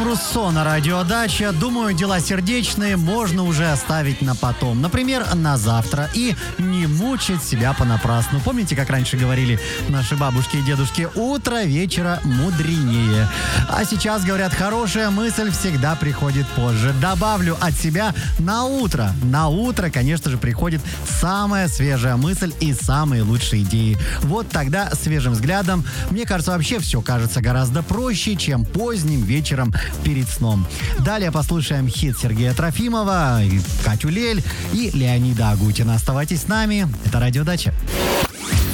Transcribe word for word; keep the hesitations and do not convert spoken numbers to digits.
Руссо на радиодаче. Думаю, дела сердечные можно уже оставить на потом. Например, на завтра. И не мучить себя понапрасну. Помните, как раньше говорили наши бабушки и дедушки? Утро вечера мудренее. А сейчас, говорят, хорошая мысль всегда приходит позже. Добавлю от себя: на утро. На утро, конечно же, приходит самая свежая мысль и самые лучшие идеи. Вот тогда свежим взглядом, мне кажется, вообще все кажется гораздо проще, чем поздним вечером перед сном. Далее послушаем хит Сергея Трофимова, Катю Лель и Леонида Агутина. Оставайтесь с нами. Это «Радиодача».